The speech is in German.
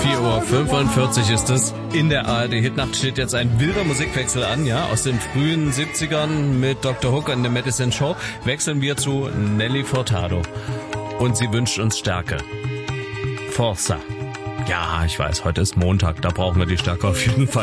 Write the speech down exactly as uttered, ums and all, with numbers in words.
vier Uhr fünfundvierzig ist es. In der A R D-Hitnacht steht jetzt ein wilder Musikwechsel an, ja. Aus den frühen siebzigern mit Doktor Hook und The Medicine Show wechseln wir zu Nelly Furtado. Und sie wünscht uns Stärke. Forza. Ja, ich weiß, heute ist Montag, da brauchen wir die Stärke auf jeden Fall.